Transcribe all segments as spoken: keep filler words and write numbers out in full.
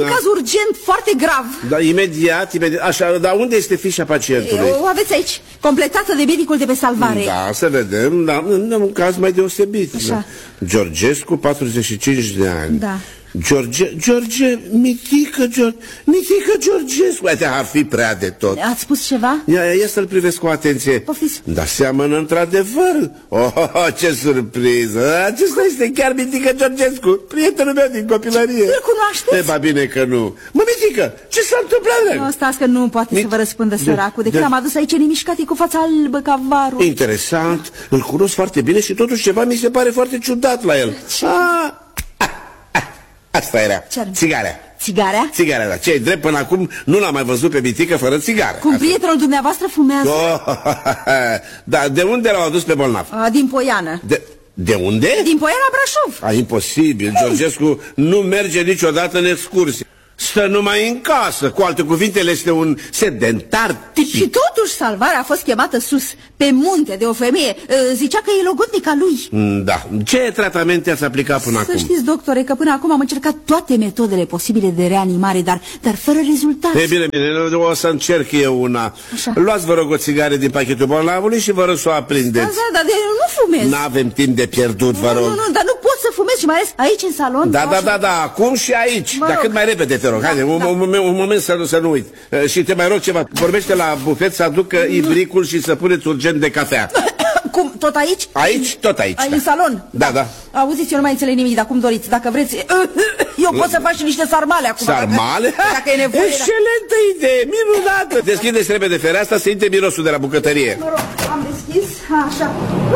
un caz urgent, foarte grav. Da, imediat, imediat. Așa, dar unde este fișa pacientului? O aveți aici, completată de medicul de pe salvare. Da, să vedem, da, un caz mai deosebit. Așa. Georgescu, patruzeci și cinci de ani. Da. George, George, Mitică, George, Mitică Georgescu. Uite, ar fi prea de tot. Ați spus ceva? Ia, ia să-l privesc cu atenție. Poftiți. Da, seamănă într-adevăr. Oh, ce surpriză. Acesta este chiar Mitică Georgescu, prietenul meu din copilărie. Îl cunoașteți? E, ba bine că nu. Mă, Mitică, ce s-a întâmplat? Nu, stați că nu poate Mit... să vă răspundă săracul. De când de... am adus aici nemișcat, cu fața albă ca varul. Interesant, îl cunosc foarte bine și totuși ceva mi se pare foarte ciudat la el. Ce? Ah. Asta era, țigarea. Țigarea? Țigarea, da. Ce-i drept, până acum nu l-am mai văzut pe Mitică fără țigară. Cum prietenul dumneavoastră fumează? Oh, da, de unde l-au adus pe bolnav? A, din Poiană. De, de unde? Din Poiana, Brașov. A, imposibil, Georgescu nu merge niciodată în excursie. Stă numai în casă, cu alte cuvinte, el este un sedentar tipic. Și totuși salvarea a fost chemată sus, pe munte, de o femeie. Zicea că e logodnica lui. Da. Ce tratamente ați aplicat până Să acum? Să știți, doctore, că până acum am încercat toate metodele posibile de reanimare, dar, dar fără rezultat. E bine, bine, o să încerc eu una. Așa. Luați, vă rog, o țigară din pachetul bolnavului și vă rog să o aprindeți. Da, da, dar de, nu fumez. N-avem timp de pierdut, vă rog. Nu, nu, nu, dar nu pot să fumez și mai ales aici în salon. Da, da, da, da, acum și aici. Dar cât mai repede, te rog. Da, Haide, un, da. un, moment, un moment să nu, să nu uit. Și te mai rog ceva. Vorbește la bufet să aducă ibricul și să puneți urgent de cafea. Cum, tot aici? Aici, tot aici. Ai, da. în salon? Da, da. Auziți, eu nu mai înțeleg nimic, dar cum doriți. Dacă vreți, eu pot să fac și niște sarmale acum. Sarmale? Dacă, dacă e nevoie. Excelentă idee, minunată. Deschideți repede fereastra să intre mirosul de la bucătărie. Mă rog, am deschis, așa.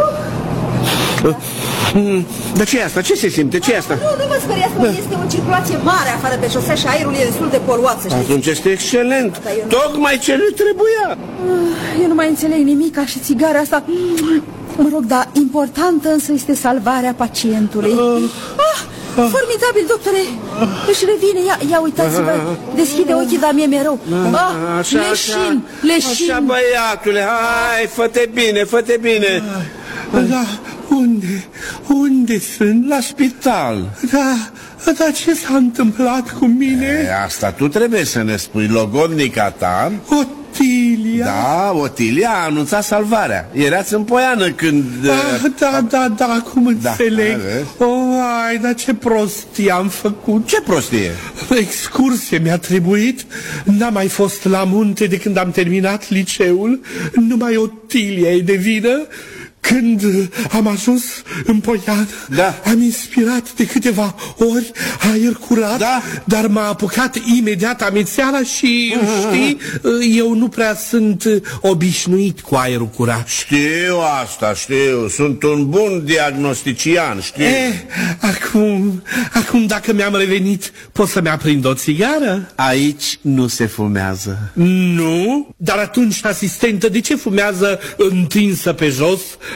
Dar ce e asta? Ce se simte? Ce e asta? Nu, nu vă speriați, că este o circulație mare afară pe șosea și aerul e destul de poluat, să știți. Atunci este excelent. Da, eu... Tocmai ce nu trebuia. Eu nu mai înțeleg nimic, ca și țigara asta. Mă rog, dar importantă însă este salvarea pacientului. Ah, formidabil, doctore. Își revine, ia, ia uitați-vă. Deschide ochii, dar mie mereu. Ah, așa, leșin, leșin. Așa, băiatule, hai, fă-te bine, fă-te bine. Da, unde? Unde sunt? La spital. Da, dar ce s-a întâmplat cu mine? E, asta tu trebuie să ne spui. Logodnica ta, Otilia. Da, Otilia a anunțat salvarea. Erați în Poiană când... Ah, da, da, da, acum înțeleg. Da, oh, ai, dar ce prostie am făcut. Ce prostie? Excursie mi-a trebuit. N-am mai fost la munte de când am terminat liceul. Numai Otilia e de vină. Când am ajuns în Poiană, da. am inspirat de câteva ori aer curat, da. dar m-a apucat imediat amețeala și, uh-huh. știi, eu nu prea sunt obișnuit cu aerul curat. Știu asta, știu, sunt un bun diagnostician, știu. Eh, acum, acum dacă mi-am revenit, pot să-mi aprind o țigară? Aici nu se fumează. Nu? Dar atunci, asistentă, de ce fumează întinsă pe jos,